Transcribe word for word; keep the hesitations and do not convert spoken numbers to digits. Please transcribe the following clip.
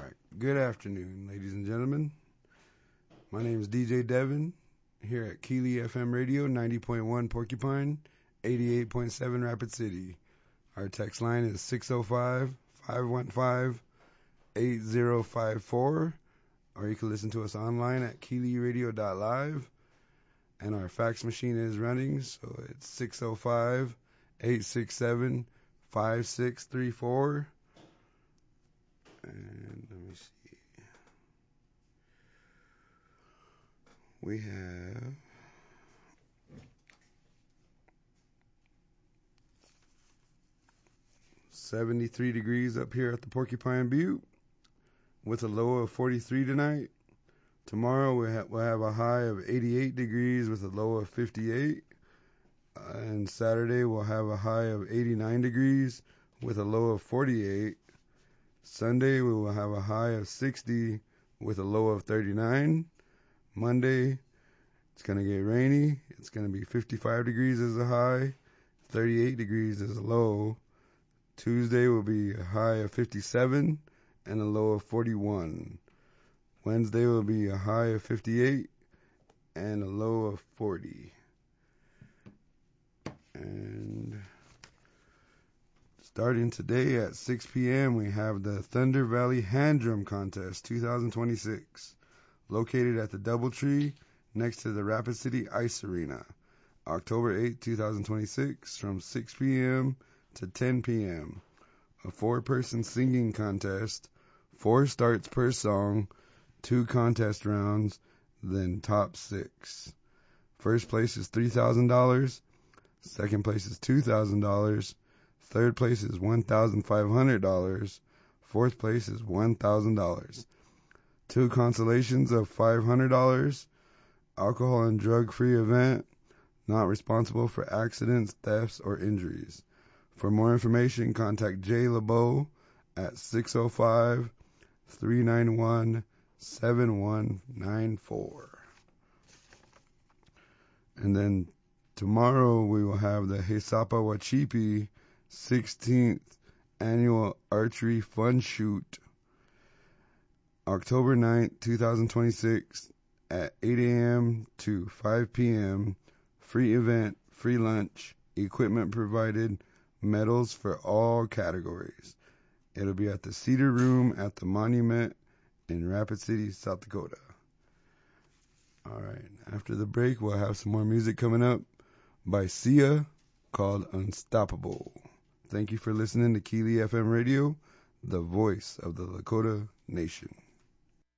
right. Good afternoon, ladies and gentlemen. My name is D J Devin here at Keely F M Radio, ninety point one Porcupine, eighty-eight point seven Rapid City. Our text line is six oh five, five one five, eight oh five four, or you can listen to us online at keely radio dot live. And our fax machine is running, so it's six oh five, eight six seven, five six three four. And let me see. We have seventy-three degrees up here at the Porcupine Butte with a low of forty-three tonight. Tomorrow we'll have, we'll have a high of eighty-eight degrees with a low of fifty-eight. Uh, and Saturday we'll have a high of eighty-nine degrees with a low of forty-eight. Sunday we will have a high of sixty with a low of thirty-nine. Monday it's going to get rainy. It's going to be fifty-five degrees as a high, thirty-eight degrees as a low. Tuesday will be a high of fifty-seven and a low of forty-one. Wednesday will be a high of fifty-eight and a low of forty. And starting today at six p.m., we have the Thunder Valley Hand Drum Contest twenty twenty-six, located at the Doubletree next to the Rapid City Ice Arena, October eighth, twenty twenty-six, from six p.m. to ten p.m. A four-person singing contest, four starts per song, two contest rounds, then top six. First place is three thousand dollars, second place is two thousand dollars, third place is one thousand five hundred dollars, fourth place is one thousand dollars. Two consolations of five hundred dollars, alcohol and drug-free event, not responsible for accidents, thefts, or injuries. For more information, contact Jay LeBeau at six oh five, three nine one, seven one nine four. And then tomorrow we will have the Hesapa Wachipi sixteenth Annual Archery Fun Shoot, October ninth, twenty twenty-six, at eight a.m. to five p.m. Free event, free lunch, equipment provided, medals for all categories. It'll be at the Cedar Room at the Monument in Rapid City, South Dakota. All right, after the break, we'll have some more music coming up by Sia called Unstoppable. Thank you for listening to Keely F M Radio, the voice of the Lakota Nation.